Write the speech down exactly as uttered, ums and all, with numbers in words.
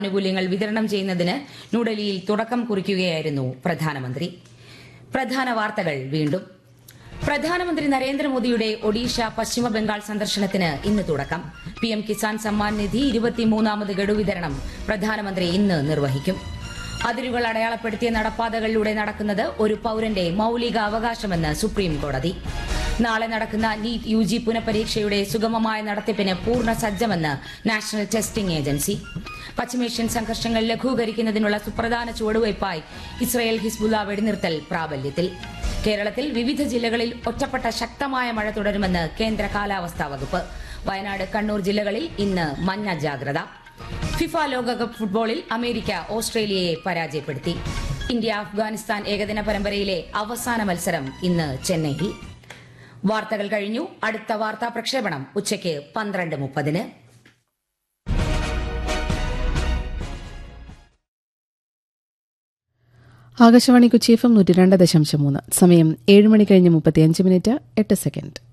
ആനുകൂല്യങ്ങൾ വിതരണം ചെയ്യുന്നതിന് ന്യൂഡൽഹിയിൽ തുടക്കം കുറിക്കുകയായിരുന്നു പ്രധാനമന്ത്രി. പ്രധാന വാർത്തകൾ വീണ്ടും. പ്രധാനമന്ത്രി നരേന്ദ്രമോദിയുടെ ഒഡീഷ പശ്ചിമബംഗാൾ സന്ദർശനത്തിന് ഇന്ന് തുടക്കം. പിഎം കിസാൻ സമ്മാൻ നിധി ഇരുപത്തിമൂന്നാമത് ഗഡു വിതരണം പ്രധാനമന്ത്രി ഇന്ന് നിർവഹിക്കും. അതിരുകൾ അടയാളപ്പെടുത്തിയ നടപ്പാതകളിലൂടെ നടക്കുന്നത് ഒരു പൌരന്റെ മൌലിക അവകാശമെന്ന് സുപ്രീം കോടതി. നാളെ നടക്കുന്ന നീറ്റ് യു ജി പുനഃപരീക്ഷയുടെ സുഗമമായ നടത്തിപ്പിന് പൂർണ്ണ സജ്ജമെന്ന് നാഷണൽ ടെസ്റ്റിംഗ് ഏജൻസി. പശ്ചിമേഷ്യൻ സംഘർഷങ്ങൾ ലഘൂകരിക്കുന്നതിനുള്ള സുപ്രധാന ചുവടുവയ്പായി ഇസ്രയേൽ ഹിസ്ബുള്ള വെടിനിർത്തൽ പ്രാബല്യത്തിൽ. കേരളത്തിൽ വിവിധ ജില്ലകളിൽ ഒറ്റപ്പെട്ട ശക്തമായ മഴ തുടരുമെന്ന് കേന്ദ്ര കാലാവസ്ഥാ വകുപ്പ്. വയനാട്, കണ്ണൂർ ജില്ലകളിൽ ഇന്ന് മഞ്ഞ ജാഗ്രത. ഫിഫ ലോകകപ്പ് ഫുട്ബോളിൽ അമേരിക്ക ഓസ്ട്രേലിയയെ പരാജയപ്പെടുത്തി. ഇന്ത്യ അഫ്ഗാനിസ്ഥാൻ ഏകദിന പരമ്പരയിലെ അവസാന മത്സരം ഇന്ന് ചെന്നൈയിൽ. വാർത്തകൾ കഴിഞ്ഞു. അടുത്ത വാർത്താ പ്രക്ഷേപണം ഉച്ചയ്ക്ക് പന്ത്രണ്ട് മുപ്പതിന്. ആകാശവാണി കൊച്ചി എഫ് എം നൂറ്റി രണ്ട് ദശാംശം മൂന്ന്. സമയം ഏഴ് മണി കഴിഞ്ഞ് മുപ്പത്തിയഞ്ച് മിനിറ്റ് എട്ട് സെക്കൻഡ്.